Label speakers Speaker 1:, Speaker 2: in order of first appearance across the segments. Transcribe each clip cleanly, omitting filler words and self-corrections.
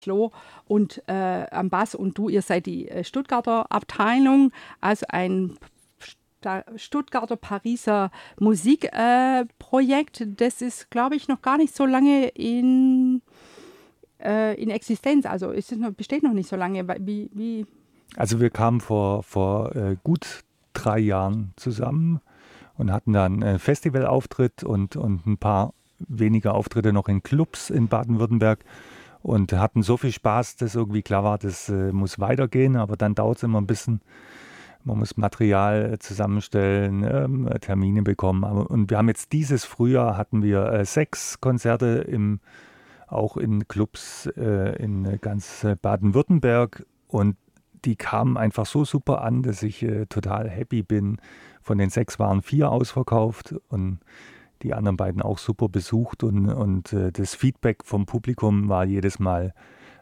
Speaker 1: Flo und am Bass und du, ihr seid die Stuttgarter Abteilung, also ein Stuttgarter Pariser Musikprojekt. Das ist, glaube ich, noch gar nicht so lange in Existenz. Also besteht noch nicht so lange. Wie?
Speaker 2: Also wir kamen vor gut 3 Jahren zusammen und hatten dann einen Festivalauftritt und ein paar wenige Auftritte noch in Clubs in Baden-Württemberg und hatten so viel Spaß, dass irgendwie klar war, das muss weitergehen, aber dann dauert es immer ein bisschen. Man muss Material zusammenstellen, Termine bekommen. Und wir haben jetzt dieses Frühjahr hatten wir 6 Konzerte auch in Clubs in ganz Baden-Württemberg und die kamen einfach so super an, dass ich total happy bin. Von den 6 waren 4 ausverkauft und die anderen beiden auch super besucht und das Feedback vom Publikum war jedes Mal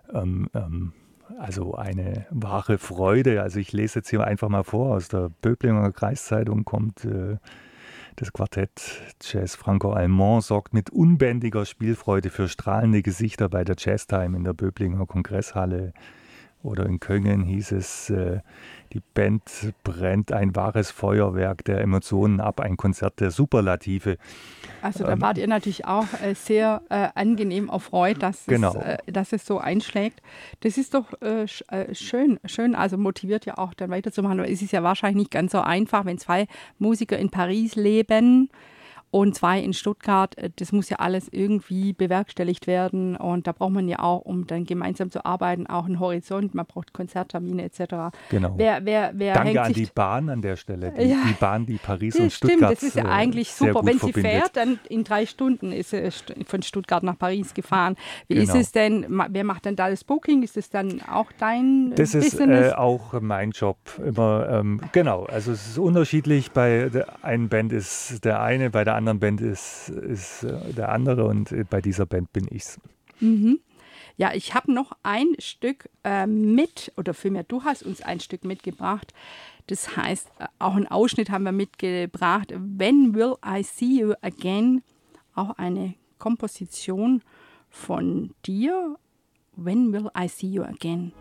Speaker 2: also eine wahre Freude. Also ich lese jetzt hier einfach mal vor, aus der Böblinger Kreiszeitung kommt das Quartett Jazz Franco-Allemand sorgt mit unbändiger Spielfreude für strahlende Gesichter bei der Jazztime in der Böblinger Kongresshalle. Oder in Köngen hieß es, die Band brennt ein wahres Feuerwerk der Emotionen ab, ein Konzert der Superlative.
Speaker 1: Also da wart ihr natürlich auch sehr angenehm erfreut,
Speaker 2: Genau.
Speaker 1: dass es so einschlägt. Das ist doch schön, also motiviert ja auch dann weiterzumachen. Aber es ist ja wahrscheinlich nicht ganz so einfach, wenn 2 Musiker in Paris leben und 2 in Stuttgart. Das muss ja alles irgendwie bewerkstelligt werden und da braucht man ja auch, um dann gemeinsam zu arbeiten, auch einen Horizont. Man braucht Konzerttermine etc.
Speaker 2: Genau.
Speaker 1: Wer
Speaker 2: Danke
Speaker 1: hängt
Speaker 2: an
Speaker 1: sich
Speaker 2: die Bahn an der Stelle.
Speaker 1: Ja.
Speaker 2: Die Bahn, die Paris
Speaker 1: Das
Speaker 2: und
Speaker 1: stimmt,
Speaker 2: Stuttgart
Speaker 1: das ist ja eigentlich
Speaker 2: sehr
Speaker 1: super.
Speaker 2: gut
Speaker 1: Wenn sie
Speaker 2: verbindet.
Speaker 1: fährt, dann in 3 Stunden ist sie von Stuttgart nach Paris gefahren. Wie ist
Speaker 2: Genau.
Speaker 1: es denn, wer macht denn da das Booking? Ist es dann auch dein
Speaker 2: Das
Speaker 1: Business?
Speaker 2: ist auch mein Job. Immer, genau, also es ist unterschiedlich. Bei der einen Band ist der eine, bei der anderen Band ist der andere und bei dieser Band bin ich's.
Speaker 1: Mhm. Ja, ich habe noch ein Stück oder vielmehr, du hast uns ein Stück mitgebracht. Das heißt, auch einen Ausschnitt haben wir mitgebracht. When Will I See You Again? Auch eine Komposition von dir. When Will I See You Again?